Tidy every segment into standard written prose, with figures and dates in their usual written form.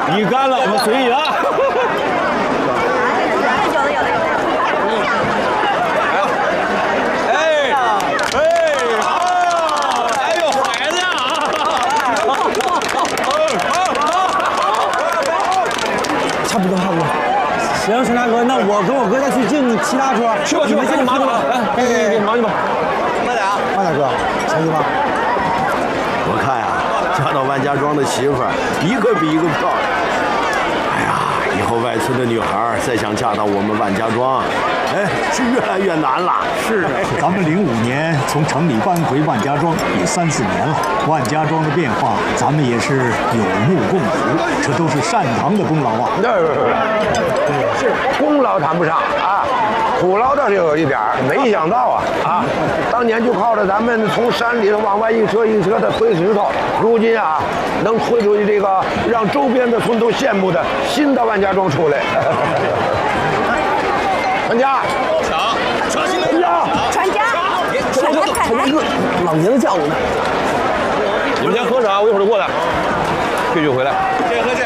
鱼干了，我们随意啊。 差不多。行，陈大哥，那我跟我哥再去敬其他桌。 去吧，你忙去吧。哎，忙去吧。 慢点，哥，小心吧。 我看呀，嫁到万家庄的媳妇儿一个比一个漂亮。哎呀，以后外村的女孩再想嫁到我们万家庄，是越来越难了。 是啊，咱们05年从城里搬回万家庄也3、4年了，万家庄的变化，咱们也是有目共睹，这都是单堂的功劳啊。 是功劳谈不上啊，苦劳倒是有一点儿，没想到啊，当年就靠着咱们从山里头往外一车一车的推石头，如今啊，能推出去这个让周边的村都羡慕的新的万家庄出来。传家， 抢新的传家， 老爷子叫我呢。 你们先喝茶，我一会儿就过来。退就回来。先喝。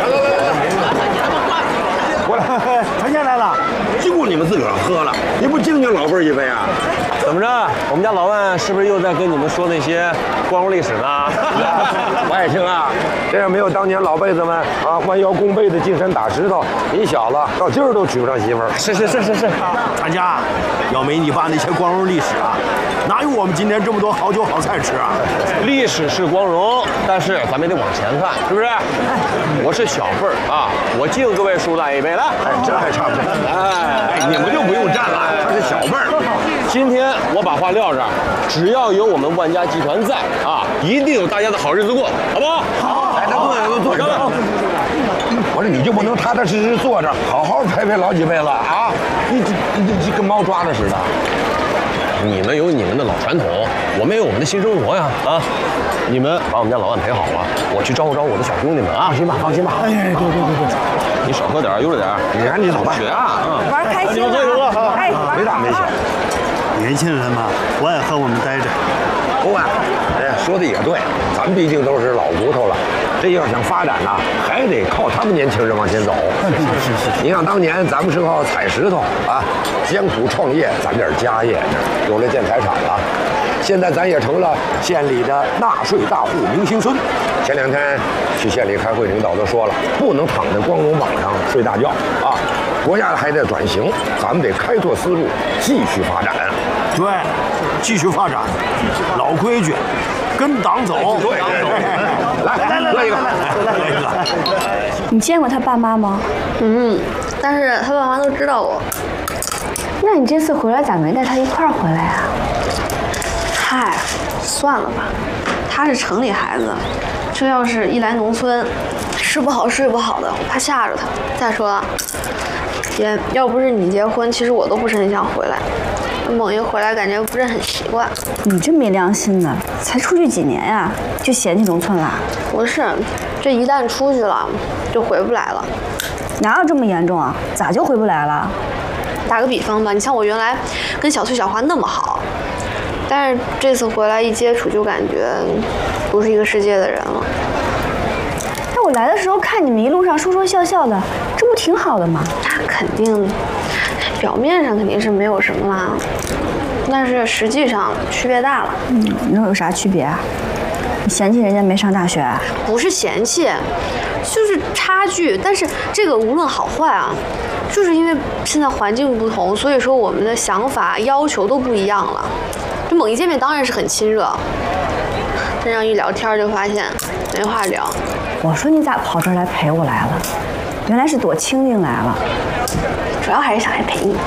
过来，传家来了，就顾你们自个儿喝了，你不敬敬老辈儿一杯啊？ 怎么着？我们家老万是不是又在跟你们说那些光荣历史呢？ 我也听啊，这要没有当年老辈子们啊弯腰弓背的进山打石头，你小子到今儿都娶不上媳妇儿。 是。 传家，要没你爸那些光荣历史啊，哪有我们今天这么多好酒好菜吃啊？ 历史是光荣，但是咱们也得往前看，是不是？我是小辈儿啊，我敬各位叔大一杯来。 这还差不多。你们就不用站了，他是小辈儿。 今天我把话撂这儿，只要有我们万家集团在啊，一定有大家的好日子过，好不好？ 好，来，咱坐着。我说你就不能踏踏实实坐着，好好陪老几辈子啊？你跟猫抓着似的。 你们有你们的老传统，我们有我们的新生活呀！啊，你们把我们家老万陪好了，我去招呼我的小兄弟们啊！ 放心吧。哎，对， 你少喝点，悠着点。 你看你老爸学啊， 玩开心了。哎， 没大没小。 年轻人嘛，不爱和我们待着。 不啊，说的也对，咱们毕竟都是老骨头了，这要想发展呐，还得靠他们年轻人往前走。是。你想当年咱们是靠采石头啊，艰苦创业，攒点家业，有了建材厂了。现在咱也成了县里的纳税大户明星孙。前2天去县里开会，领导都说了，不能躺在光荣榜上睡大觉啊，国家还得转型，咱们得开拓思路，继续发展。 对，继续发展，老规矩，跟党走。 对，来，喝一个。 你见过他爸妈吗？ 但是他爸妈都知道我。 那你这次回来咋没带他一块儿回来啊？ 嗨，算了吧，他是城里孩子，这要是一来农村，吃不好睡不好的，我怕吓着他。再说，姐，要不是你结婚，其实我都不是很想回来。猛一回来，感觉不是很习惯。 你这没良心的，才出去几年呀，就嫌弃农村啦？ 不是，这一旦出去了，就回不来了。 哪有这么严重啊？咋就回不来了？ 打个比方吧，你像我原来跟小翠、小花那么好，但是这次回来一接触，就感觉不是一个世界的人了。 那我来的时候看你们一路上说说笑笑的，这不挺好的吗？ 那肯定，表面上肯定是没有什么啦，但是实际上区别大了。 你说有啥区别啊？你嫌弃人家没上大学啊？ 不是嫌弃，就是差距。但是这个无论好坏啊，就是因为现在环境不同，所以说我们的想法要求都不一样了。这猛一见面当然是很亲热，这样一聊天就发现没话聊。 我说你咋跑这儿来陪我来了？原来是躲清静来了。 主要还是想来陪你。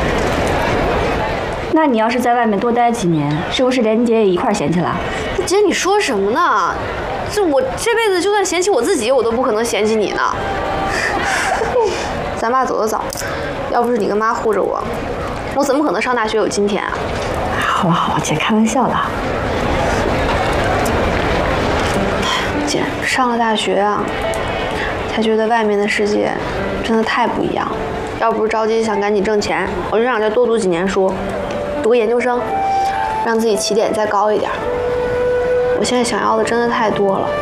那你要是在外面多待几年，是不是连姐也一块儿嫌弃了？ 姐，你说什么呢？这我这辈子就算嫌弃我自己，我都不可能嫌弃你呢。咱爸走得早，要不是你跟妈护着我，我怎么可能上大学有今天啊？ 好了好了，姐开玩笑的。 姐，上了大学啊，才觉得外面的世界真的太不一样了。要不是着急想赶紧挣钱，我就想再多读几年书，读个研究生，让自己起点再高一点。我现在想要的真的太多了。